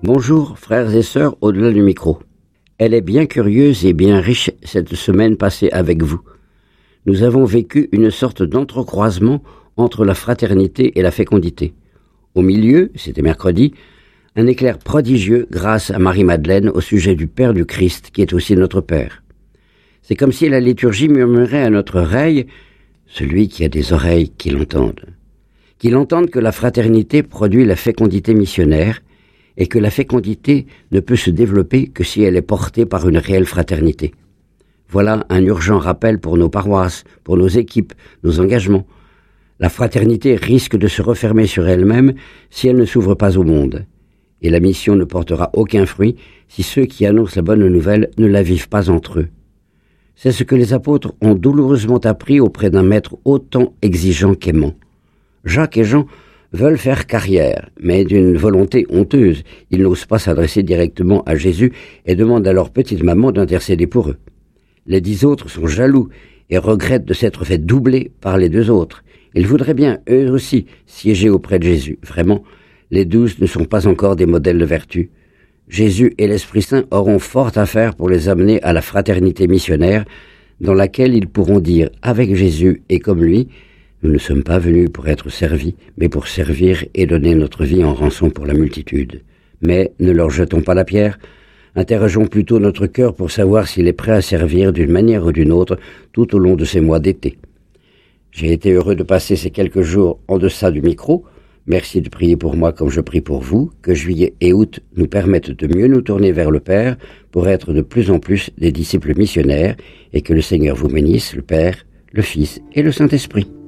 Bonjour frères et sœurs au-delà du micro. Elle est bien curieuse et bien riche cette semaine passée avec vous. Nous avons vécu une sorte d'entrecroisement entre la fraternité et la fécondité. Au milieu, c'était mercredi, un éclair prodigieux grâce à Marie-Madeleine au sujet du Père du Christ qui est aussi notre Père. C'est comme si la liturgie murmurait à notre oreille, celui qui a des oreilles qui l'entendent que la fraternité produit la fécondité missionnaire et que la fécondité ne peut se développer que si elle est portée par une réelle fraternité. Voilà un urgent rappel pour nos paroisses, pour nos équipes, nos engagements. La fraternité risque de se refermer sur elle-même si elle ne s'ouvre pas au monde. Et la mission ne portera aucun fruit si ceux qui annoncent la bonne nouvelle ne la vivent pas entre eux. C'est ce que les apôtres ont douloureusement appris auprès d'un maître autant exigeant qu'aimant. Jacques et Jean veulent faire carrière, mais d'une volonté honteuse. Ils n'osent pas s'adresser directement à Jésus et demandent à leur petite maman d'intercéder pour eux. Les 10 autres sont jaloux et regrettent de s'être fait doubler par les 2 autres. Ils voudraient bien, eux aussi, siéger auprès de Jésus. Vraiment, les 12 ne sont pas encore des modèles de vertu. Jésus et l'Esprit Saint auront fort à faire pour les amener à la fraternité missionnaire, dans laquelle ils pourront dire, avec Jésus et comme lui, nous ne sommes pas venus pour être servis, mais pour servir et donner notre vie en rançon pour la multitude. Mais ne leur jetons pas la pierre, interrogeons plutôt notre cœur pour savoir s'il est prêt à servir d'une manière ou d'une autre tout au long de ces mois d'été. J'ai été heureux de passer ces quelques jours en deçà du micro. Merci de prier pour moi comme je prie pour vous, que juillet et août nous permettent de mieux nous tourner vers le Père pour être de plus en plus des disciples missionnaires et que le Seigneur vous bénisse, le Père, le Fils et le Saint-Esprit.